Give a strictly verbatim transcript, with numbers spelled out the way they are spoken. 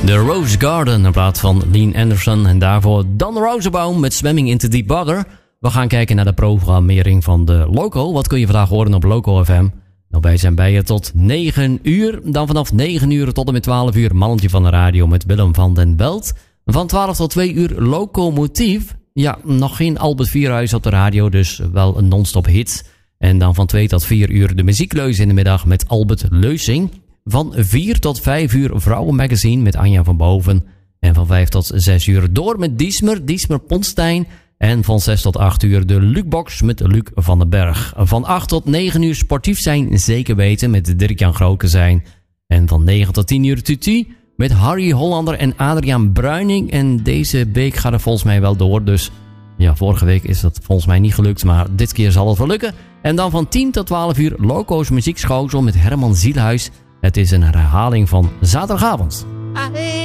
The Rose Garden in plaats van Dean Anderson. En daarvoor Dan Rosenbaum met Swimming into Deep Water. We gaan kijken naar de programmering van de Loco. Wat kun je vandaag horen op Loco F M? Nou, wij zijn bij je tot negen uur. Dan vanaf negen uur tot en met twaalf uur Mannetje van de Radio met Willem van den Belt. Van twaalf tot twee uur Locomotief. Ja, nog geen Albert Vierhuis op de radio, dus wel een non-stop hit. En dan van twee tot vier uur de muziekleus in de middag met Albert Leusing. Van vier tot vijf uur Vrouwenmagazine met Anja van Boven. En van vijf tot zes uur door met Diesmer, Diesmer Ponstein. En van zes tot acht uur de Lukebox met Luc van den Berg. Van acht tot negen uur sportief zijn, zeker weten, met Dirk-Jan Groke zijn. En van negen tot tien uur Tutu met Harry Hollander en Adriaan Bruining. En deze week gaat er volgens mij wel door, dus ja, vorige week is dat volgens mij niet gelukt, maar dit keer zal het wel lukken. En dan van tien tot twaalf uur Loco's Muziekschouwsel met Herman Zielhuis. Het is een herhaling van zaterdagavond.